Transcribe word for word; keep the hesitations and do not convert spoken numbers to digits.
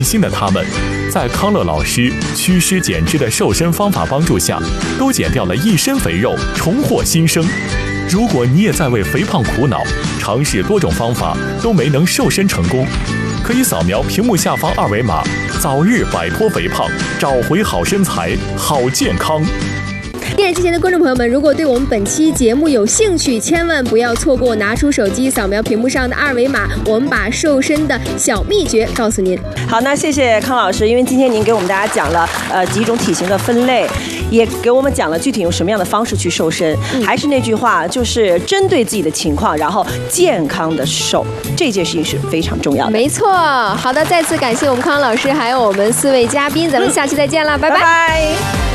心的他们，在康乐老师祛湿减脂的瘦身方法帮助下，都减掉了一身肥肉，重获新生。如果你也在为肥胖苦恼，尝试多种方法都没能瘦身成功，可以扫描屏幕下方二维码，早日摆脱肥胖，找回好身材、好健康。 电视机前的观众朋友们，如果对我们本期节目有兴趣，千万不要错过，拿出手机扫描屏幕上的二维码，我们把瘦身的小秘诀告诉您。 好，那谢谢康老师，因为今天您给我们大家讲了呃几种体型的分类，也给我们讲了具体用什么样的方式去瘦身。嗯、还是那句话，就是针对自己的情况，然后健康的瘦，这件事情是非常重要的。 没错。好的，再次感谢我们康老师，还有我们四位嘉宾，咱们下期再见了，嗯、拜拜。 拜拜。